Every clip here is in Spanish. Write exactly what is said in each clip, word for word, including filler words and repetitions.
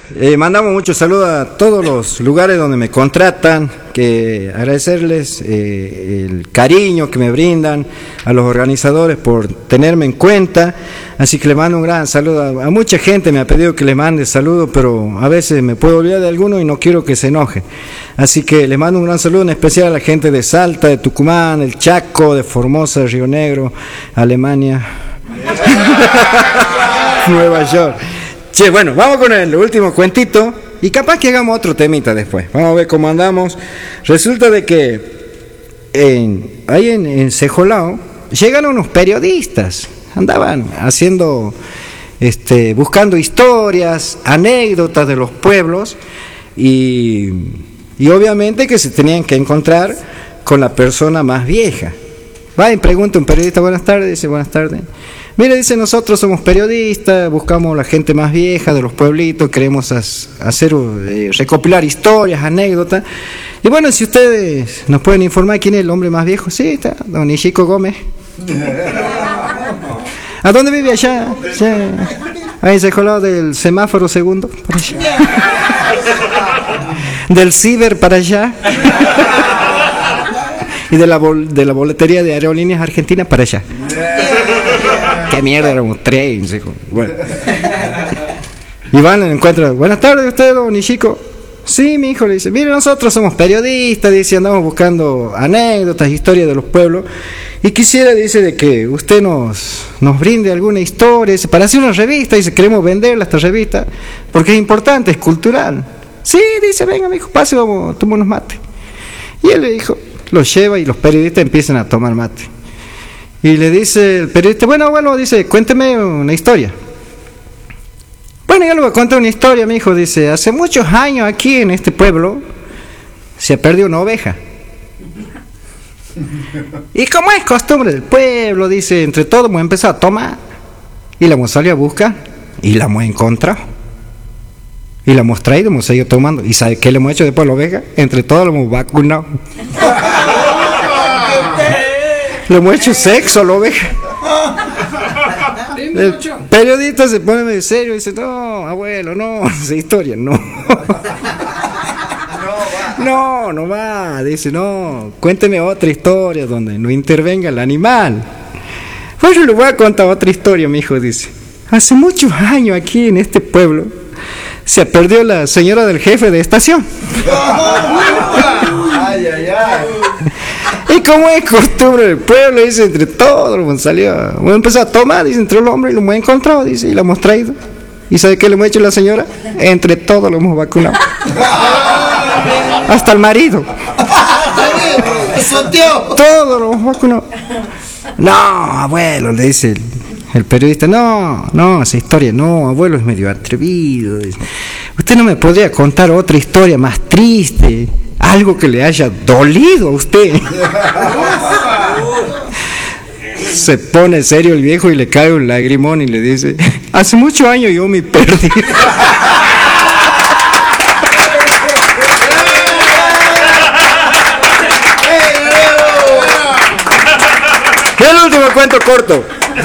Eh, mandamos muchos saludos a todos los lugares donde me contratan, que agradecerles eh, el cariño que me brindan, a los organizadores por tenerme en cuenta. Así que le mando un gran saludo a, a mucha gente. Me ha pedido que le mande saludos, pero a veces me puedo olvidar de alguno y no quiero que se enojen. Así que le mando un gran saludo en especial a la gente de Salta, de Tucumán, el Chaco, de Formosa, Río Negro, Alemania, Nueva York. Che, bueno, vamos con el último cuentito y capaz que hagamos otro temita después. Vamos a ver cómo andamos. Resulta de que en, ahí en, en Sejolao llegaron unos periodistas, andaban haciendo, este, buscando historias, anécdotas de los pueblos y, y obviamente que se tenían que encontrar con la persona más vieja. Va y pregunta un periodista, buenas tardes, dice, buenas tardes. Mire, dice, nosotros somos periodistas, buscamos la gente más vieja de los pueblitos, queremos hacer, eh, recopilar historias, anécdotas. Y bueno, si ustedes nos pueden informar quién es el hombre más viejo, sí, está, don Ichico Gómez. ¿A dónde vive allá? allá ahí se coló del semáforo segundo, para allá. Del ciber para allá. Y de la, bol, de la boletería de Aerolíneas Argentinas para allá. Qué mierda, éramos tres. Bueno. Y van al encuentro. Buenas tardes, usted, don Ichico. Sí, mi hijo, le dice. Mire, nosotros somos periodistas, dice, andamos buscando anécdotas, historias de los pueblos. Y quisiera, dice, de que usted nos, nos brinde alguna historia. Dice, para hacer una revista, dice, queremos venderla esta revista, porque es importante, es cultural. Sí, dice, venga, mi hijo, pase, vamos, toma unos mates. Y él le dijo, los lleva y los periodistas empiezan a tomar mate. Y le dice el periodista, bueno, bueno, dice, cuénteme una historia. Bueno, yo le voy a contar una historia, mi hijo, dice, hace muchos años aquí en este pueblo se perdió una oveja. Y como es costumbre del pueblo, dice, entre todos hemos empezado a tomar. Y la hemos salido a buscar y la hemos encontrado. Y la hemos traído, hemos seguido tomando. ¿Y sabe qué le hemos hecho después a la oveja? Entre todos la hemos vacunado. Le hemos hecho sexo a la oveja. El periodista se pone medio serio y dice, no, abuelo, no, esa historia, no. No, no va, dice, no, cuénteme otra historia donde no intervenga el animal. Pues yo le voy a contar otra historia, mi hijo, dice. Hace muchos años aquí en este pueblo se perdió la señora del jefe de estación. Ay, ay, ay. Y como es costumbre del pueblo, dice, entre todos hemos salido, hemos empezado a tomar, dice, entre los hombres, y lo hemos encontrado, dice, y lo hemos traído. ¿Y sabe qué le hemos hecho a la señora? Entre todos lo hemos vacunado. Hasta el marido. Todo lo hemos vacunado. No, abuelo, le dice el, el periodista, no, no, esa historia, no, abuelo, es medio atrevido. Dice, usted no me podría contar otra historia más triste, algo que le haya dolido a usted. Se pone serio el viejo y le cae un lagrimón y le dice, hace muchos años yo me perdí. El último cuento corto.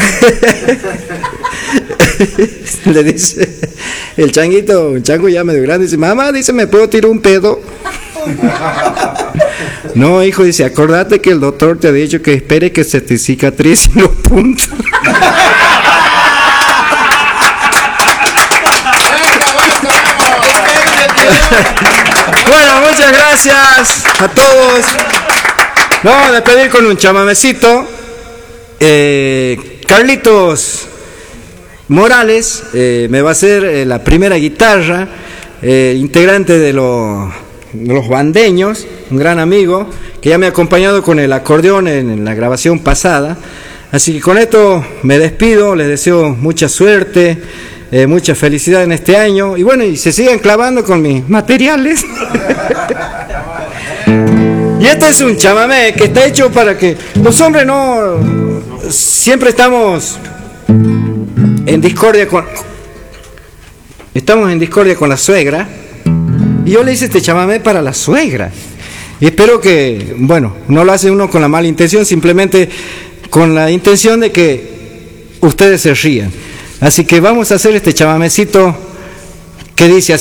Le dice el changuito, un chango ya medio grande, dice, mamá, dice, ¿me puedo tirar un pedo? No, hijo, dice, acordate que el doctor te ha dicho que espere que se te cicatricen los puntos. Bueno, muchas gracias a todos. Vamos a despedir con un chamamecito. eh, Carlitos Morales eh, me va a hacer eh, la primera guitarra, eh, integrante de los, de los bandeños, un gran amigo que ya me ha acompañado con el acordeón en, en la grabación pasada. Así que con esto me despido, les deseo mucha suerte, eh, mucha felicidad en este año y bueno, y se sigan clavando con mis materiales. Y este es un chamamé que está hecho para que los hombres no siempre estamos en discordia con estamos en discordia con la suegra, y yo le hice este chamamé para la suegra y espero que, bueno, no lo hace uno con la mala intención, simplemente con la intención de que ustedes se rían. Así que vamos a hacer este chamamecito que dice así.